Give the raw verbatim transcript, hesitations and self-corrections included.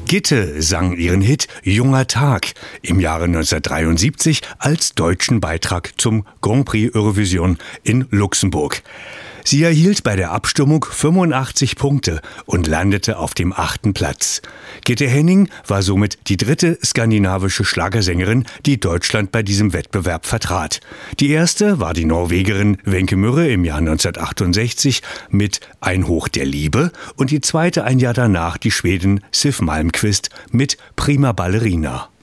Gitte sang ihren Hit »Junger Tag« im Jahre neunzehnhundertdreiundsiebzig als deutschen Beitrag zum Grand Prix Eurovision in Luxemburg. Sie erhielt bei der Abstimmung fünfundachtzig Punkte und landete auf dem achten Platz. Gitte Henning war somit die dritte skandinavische Schlagersängerin, die Deutschland bei diesem Wettbewerb vertrat. Die erste war die Norwegerin Wenche Myrre im Jahr neunzehnhundertachtundsechzig mit »Ein Hoch der Liebe« und die zweite ein Jahr danach die Schwedin Siw Malmkvist mit »Prima Ballerina«.